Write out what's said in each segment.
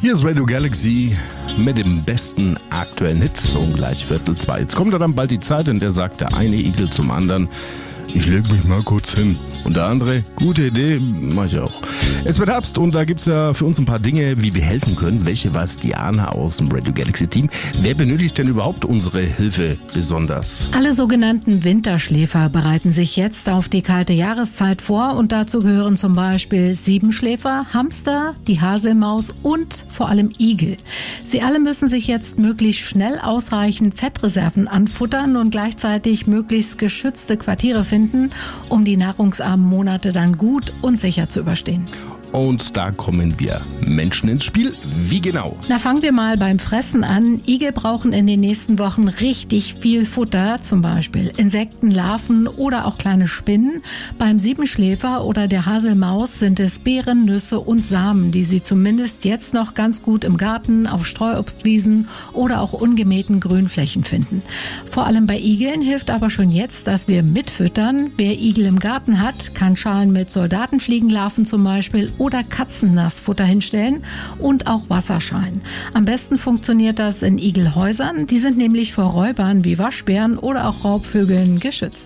Hier ist Radio Galaxy mit dem besten aktuellen Hits um gleich 1:45. Jetzt kommt dann bald die Zeit, in der sagt der eine Igel zum anderen: Ich leg mich mal kurz hin. Und der andere: Gute Idee, mach ich auch. Es wird Herbst und da gibt's ja für uns ein paar Dinge, wie wir helfen können. Welche weiß Diana aus dem Radio Galaxy Team? Wer benötigt denn überhaupt unsere Hilfe besonders? Alle sogenannten Winterschläfer bereiten sich jetzt auf die kalte Jahreszeit vor und dazu gehören zum Beispiel Siebenschläfer, Hamster, die Haselmaus und vor allem Igel. Sie alle müssen sich jetzt möglichst schnell ausreichend Fettreserven anfuttern und gleichzeitig möglichst geschützte Quartiere finden, um die nahrungsarmen Monate dann gut und sicher zu überstehen. Und da kommen wir Menschen ins Spiel. Wie genau? Na, fangen wir mal beim Fressen an. Igel brauchen in den nächsten Wochen richtig viel Futter, zum Beispiel Insekten, Larven oder auch kleine Spinnen. Beim Siebenschläfer oder der Haselmaus sind es Beeren, Nüsse und Samen, die sie zumindest jetzt noch ganz gut im Garten, auf Streuobstwiesen oder auch ungemähten Grünflächen finden. Vor allem bei Igeln hilft aber schon jetzt, dass wir mitfüttern. Wer Igel im Garten hat, kann Schalen mit Soldatenfliegenlarven zum Beispiel oder Katzennassfutter hinstellen und auch Wasserschalen. Am besten funktioniert das in Igelhäusern. Die sind nämlich vor Räubern wie Waschbären oder auch Raubvögeln geschützt.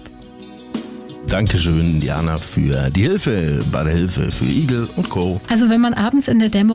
Dankeschön, Diana, für die Hilfe bei der Hilfe für Igel und Co. Also wenn man abends in der Dämmerung